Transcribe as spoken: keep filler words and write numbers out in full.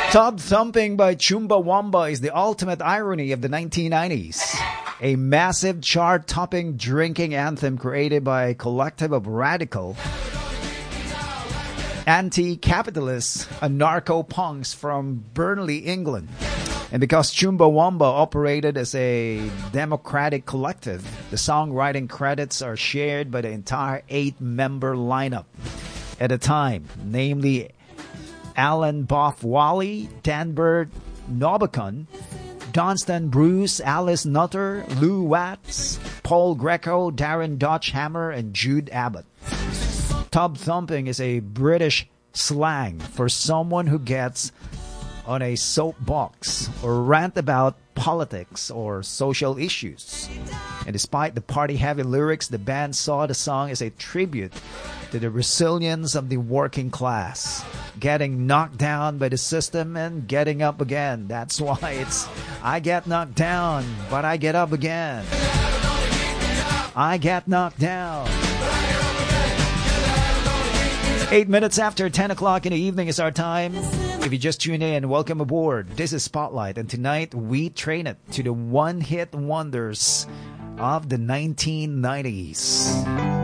Tub Thumping by Chumbawamba is the ultimate irony of the nineteen nineties. A massive chart-topping drinking anthem created by a collective of radical, anti-capitalist anarcho-punks from Burnley, England. And because Chumbawamba operated as a democratic collective, the songwriting credits are shared by the entire eight-member lineup at a time, namely Alan Boff Wally, Danbert Nobacon, Dunstan Bruce, Alice Nutter, Lou Watts, Paul Greco, Darren Dutchhammer, and Jude Abbott. Tub thumping is a British slang for someone who gets on a soapbox or rant about politics or social issues. And despite the party-heavy lyrics, the band saw the song as a tribute to the resilience of the working class, getting knocked down by the system and getting up again. That's why it's, I get knocked down, but I get up again. I get knocked down. Eight minutes after ten o'clock in the evening is our time. If you just tuned in, welcome aboard. This is Spotlight, and tonight we train it to the one-hit wonders of the nineteen nineties.